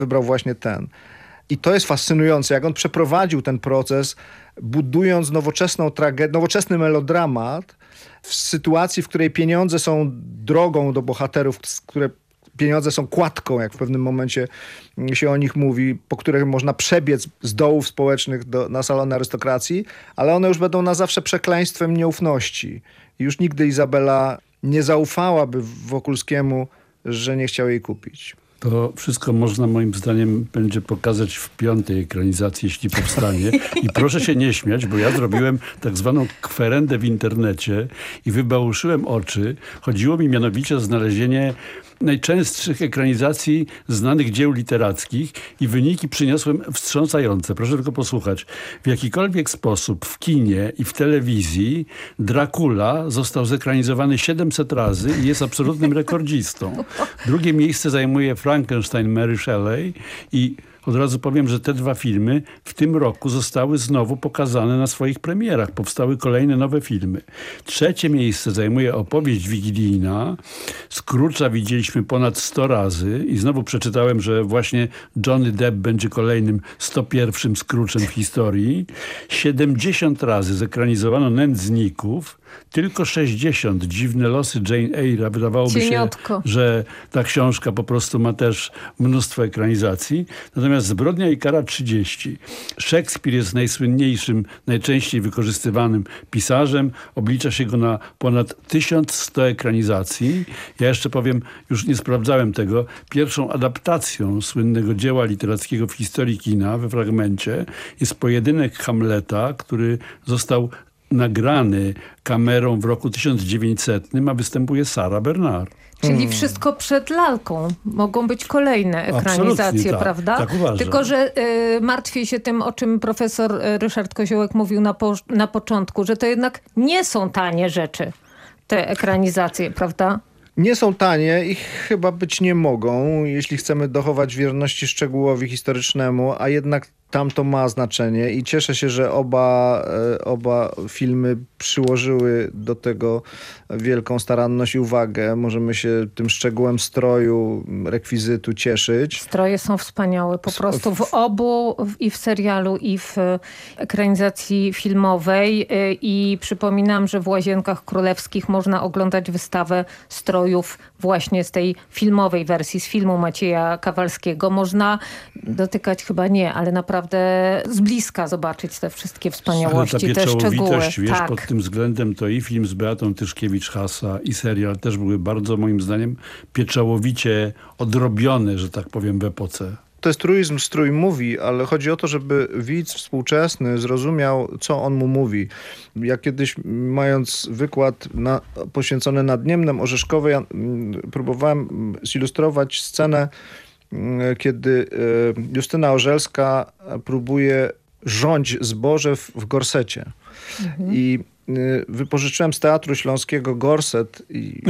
wybrał właśnie ten. I to jest fascynujące, jak on przeprowadził ten proces, budując nowoczesny melodramat w sytuacji, w której pieniądze są drogą do bohaterów, które pieniądze są kładką, jak w pewnym momencie się o nich mówi, po których można przebiec z dołów społecznych na salony arystokracji, ale one już będą na zawsze przekleństwem nieufności. I już nigdy Izabela nie zaufałaby Wokulskiemu, że nie chciał jej kupić. To wszystko można moim zdaniem będzie pokazać w 5. ekranizacji, jeśli powstanie. I proszę się nie śmiać, bo ja zrobiłem tak zwaną kwerendę w internecie i wybałuszyłem oczy. Chodziło mi mianowicie o znalezienie najczęstszych ekranizacji znanych dzieł literackich i wyniki przyniosłem wstrząsające. Proszę tylko posłuchać. W jakikolwiek sposób w kinie i w telewizji Dracula został zekranizowany 700 razy i jest absolutnym rekordzistą. Drugie miejsce zajmuje Frankenstein Mary Shelley i od razu powiem, że te 2 filmy w tym roku zostały znowu pokazane na swoich premierach. Powstały kolejne nowe filmy. 3. miejsce zajmuje Opowieść wigilijna. Scrooge'a widzieliśmy ponad 100 razy i znowu przeczytałem, że właśnie Johnny Depp będzie kolejnym 101. Scrooge'em w historii. 70 razy zekranizowano Nędzników. Tylko 60. Dziwne losy Jane Eyre. Wydawałoby się, że ta książka po prostu ma też mnóstwo ekranizacji. Natomiast Zbrodnia i kara 30. Szekspir jest najsłynniejszym, najczęściej wykorzystywanym pisarzem. Oblicza się go na ponad 1100 ekranizacji. Ja jeszcze powiem, już nie sprawdzałem tego, pierwszą adaptacją słynnego dzieła literackiego w historii kina we fragmencie jest pojedynek Hamleta, który został nagrany kamerą w roku 1900, a występuje Sarah Bernard. Czyli wszystko przed lalką. Mogą być kolejne ekranizacje, tak, prawda? Tak uważam. Tylko, że martwię się tym, o czym profesor Ryszard Koziołek mówił na początku, że to jednak nie są tanie rzeczy, te ekranizacje, prawda? Nie są tanie i chyba być nie mogą, jeśli chcemy dochować wierności szczegółowi historycznemu, a jednak tam to ma znaczenie i cieszę się, że oba filmy przyłożyły do tego wielką staranność i uwagę. Możemy się tym szczegółem stroju, rekwizytu cieszyć. Stroje są wspaniałe. Po prostu w obu, i w serialu, i w ekranizacji filmowej. I przypominam, że w Łazienkach Królewskich można oglądać wystawę strojów właśnie z tej filmowej wersji, z filmu Macieja Kawalskiego. Można dotykać, chyba nie, ale naprawdę z bliska zobaczyć te wszystkie wspaniałości, te szczegóły. Wiesz, tak. Pod tym względem to i film z Beatą Tyszkiewicz-Hasa i serial też były bardzo, moim zdaniem, pieczołowicie odrobione, że tak powiem, w epoce. To jest truizm, strój mówi, ale chodzi o to, żeby widz współczesny zrozumiał, co on mu mówi. Ja kiedyś, mając wykład poświęcony Nadniemnem Orzeszkowej, próbowałem zilustrować scenę, kiedy Justyna Orzelska próbuje rządź zboże w gorsecie. I wypożyczyłem z Teatru Śląskiego gorset i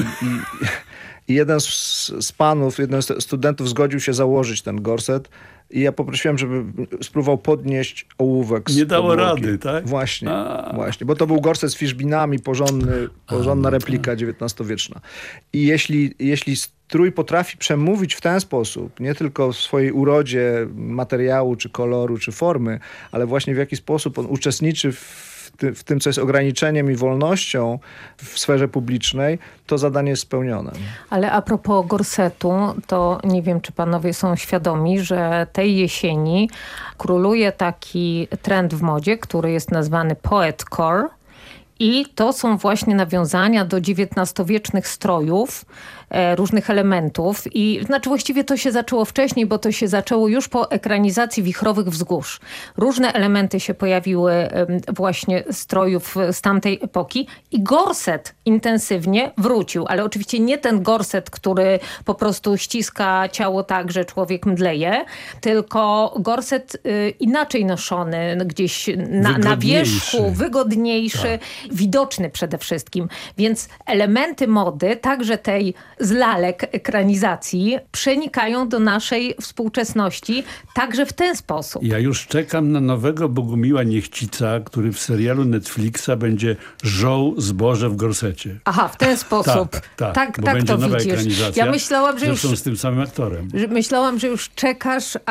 jeden z panów, jeden z studentów zgodził się założyć ten gorset i ja poprosiłem, żeby spróbował podnieść ołówek z Nie dało podłogi. rady, tak? Właśnie, bo to był gorset z fiszbinami, porządna replika XIX-wieczna. I jeśli strój potrafi przemówić w ten sposób, nie tylko w swojej urodzie materiału, czy koloru, czy formy, ale właśnie w jaki sposób on uczestniczy w tym, co jest ograniczeniem i wolnością w sferze publicznej, to zadanie jest spełnione. Ale a propos gorsetu, to nie wiem, czy panowie są świadomi, że tej jesieni króluje taki trend w modzie, który jest nazwany poetcore. I to są właśnie nawiązania do XIX-wiecznych strojów, różnych elementów. I znaczy właściwie to się zaczęło wcześniej, bo to się zaczęło już po ekranizacji Wichrowych Wzgórz. Różne elementy się pojawiły właśnie strojów z tamtej epoki i gorset intensywnie wrócił. Ale oczywiście nie ten gorset, który po prostu ściska ciało tak, że człowiek mdleje, tylko gorset inaczej noszony, gdzieś na wierzchu, wygodniejszy, widoczny przede wszystkim. Więc elementy mody, także tej z lalek ekranizacji przenikają do naszej współczesności także w ten sposób. Ja już czekam na nowego Bogumiła Niechcica, który w serialu Netflixa będzie żoł zboże w gorsecie. Aha, w ten sposób. Bo będzie to nowa widzisz. ekranizacja. Ja myślałam, że Zresztą z tym samym aktorem. myślałam, że już czekasz,